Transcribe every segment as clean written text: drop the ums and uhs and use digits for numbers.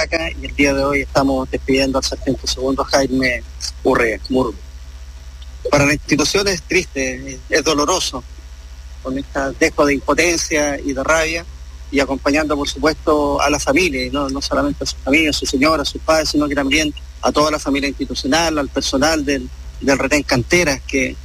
Vaca, y el día de hoy estamos despidiendo al sargento segundo Jaime Urrea Murgo. Para la institución es triste, es doloroso, con este dejo de impotencia y de rabia, y acompañando por supuesto a la familia, y no solamente a su familia, a su señora, a sus padres, sino que también a toda la familia institucional, al personal del Retén Canteras que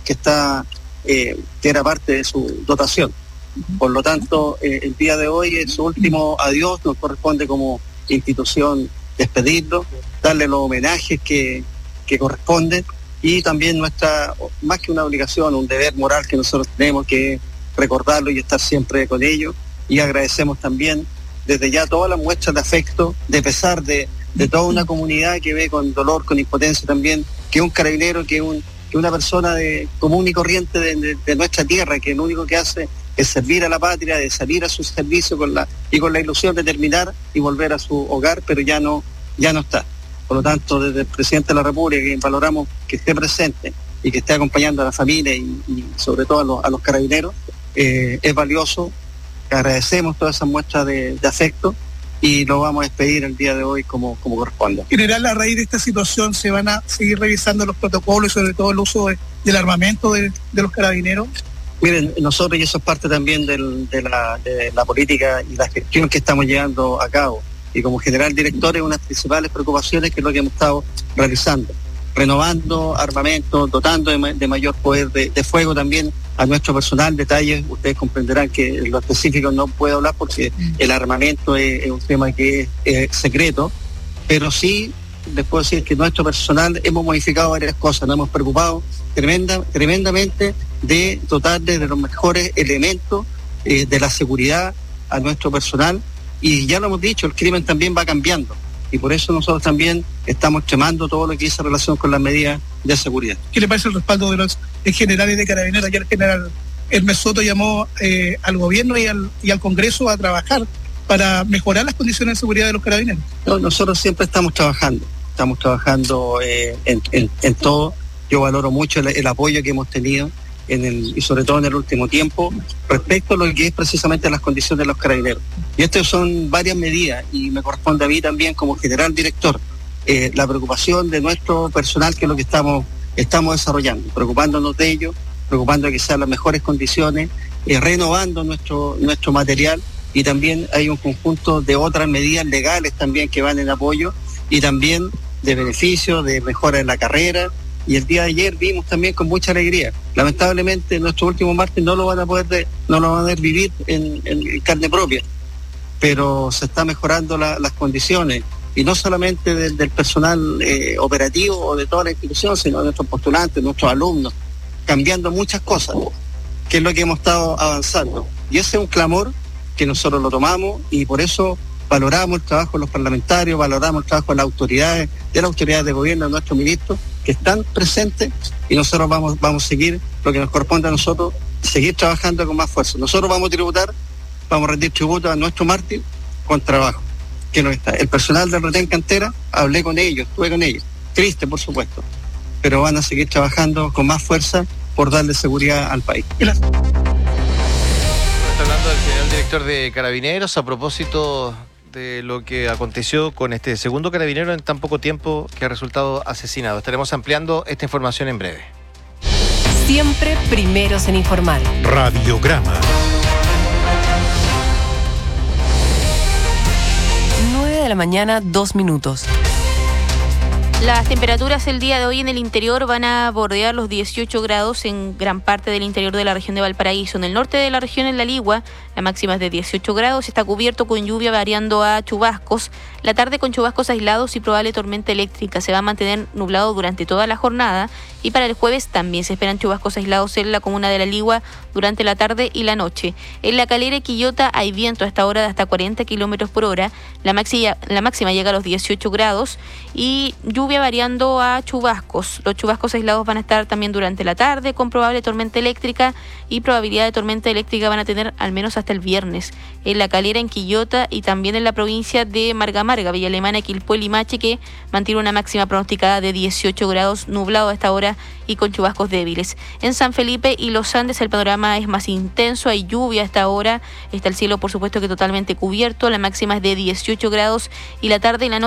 era parte de su dotación. Por lo tanto, el día de hoy es su último adiós, nos corresponde como institución despedirlo, darle los homenajes que corresponden, y también nuestra, más que una obligación, un deber moral que nosotros tenemos, que recordarlo y estar siempre con ellos. Y agradecemos también desde ya todas las muestras de afecto, de pesar de toda una comunidad que ve con dolor, con impotencia también, que un carabinero, que una persona común y corriente de nuestra tierra, que lo único que hace es servir a la patria, de salir a su servicio con la ilusión de terminar y volver a su hogar, pero ya no está. Por lo tanto, desde el presidente de la República, que valoramos que esté presente y que esté acompañando a la familia y sobre todo a los carabineros, es valioso. Agradecemos todas esas muestras de afecto y lo vamos a despedir el día de hoy como corresponde. En general, a raíz de esta situación, ¿se van a seguir revisando los protocolos y sobre todo el uso del armamento de los carabineros? Miren, nosotros, y eso es parte también de la política y la gestión que estamos llevando a cabo, y como general director, es una de las principales preocupaciones que es lo que hemos estado realizando, renovando armamento, dotando de mayor poder de fuego también a nuestro personal. Detalles, ustedes comprenderán que en lo específico no puedo hablar porque el armamento es un tema que es secreto, pero sí les puedo decir que nuestro personal hemos modificado varias cosas, nos hemos preocupado tremendamente de dotar de los mejores elementos de la seguridad a nuestro personal, y ya lo hemos dicho, el crimen también va cambiando, y por eso nosotros también estamos extremando todo lo que dice relación con las medidas de seguridad. ¿Qué le parece el respaldo de los generales de Carabineros? Ayer el general Hermes Soto llamó al gobierno y al Congreso a trabajar para mejorar las condiciones de seguridad de los carabineros. No, nosotros siempre estamos trabajando en todo. Yo valoro mucho el apoyo que hemos tenido y sobre todo en el último tiempo respecto a lo que es precisamente las condiciones de los carabineros. Y estas son varias medidas, y me corresponde a mí también como general director la preocupación de nuestro personal, que es lo que estamos desarrollando, preocupándonos de ello, preocupando de que sean las mejores condiciones, renovando nuestro material, y también hay un conjunto de otras medidas legales también que van en apoyo, y también de beneficio, de mejora en la carrera. Y el día de ayer vimos también con mucha alegría. Lamentablemente nuestro último martes no lo van a poder vivir en carne propia, pero se está mejorando las condiciones, y no solamente del personal operativo o de toda la institución, sino de nuestros postulantes, nuestros alumnos, cambiando muchas cosas, que es lo que hemos estado avanzando. Y ese es un clamor que nosotros lo tomamos, y por eso valoramos el trabajo de los parlamentarios, valoramos el trabajo de las autoridades de gobierno, de nuestros ministros, que están presentes, y nosotros vamos a seguir lo que nos corresponde a nosotros, seguir trabajando con más fuerza. Nosotros vamos a rendir tributo a nuestro mártir con trabajo, que no está. El personal del Retén Cantera, hablé con ellos, estuve con ellos, triste por supuesto, pero van a seguir trabajando con más fuerza por darle seguridad al país. Está hablando del general director de Carabineros a propósito de lo que aconteció con este segundo carabinero en tan poco tiempo, que ha resultado asesinado. Estaremos ampliando esta información en breve. Siempre primeros en informar. Radiograma. 9:02 a.m. Las temperaturas el día de hoy en el interior van a bordear los 18 grados en gran parte del interior de la región de Valparaíso. En el norte de la región, en La Ligua, la máxima es de 18 grados. Está cubierto con lluvia variando a chubascos. La tarde con chubascos aislados y probable tormenta eléctrica. Se va a mantener nublado durante toda la jornada. Y para el jueves también se esperan chubascos aislados en la comuna de La Ligua durante la tarde y la noche. En La Calera y Quillota hay viento a esta hora de hasta 40 kilómetros por hora. La máxima llega a los 18 grados y lluvia variando a chubascos. Los chubascos aislados van a estar también durante la tarde con probable tormenta eléctrica, y probabilidad de tormenta eléctrica van a tener al menos hasta el viernes. En La Calera, en Quillota y también en la provincia de Marga Marga, Villa Alemana, Quilpué y Limache, que mantiene una máxima pronosticada de 18 grados, nublado a esta hora y con chubascos débiles. En San Felipe y Los Andes el panorama es más intenso, hay lluvia a esta hora, está el cielo por supuesto que totalmente cubierto, la máxima es de 18 grados y la tarde y la noche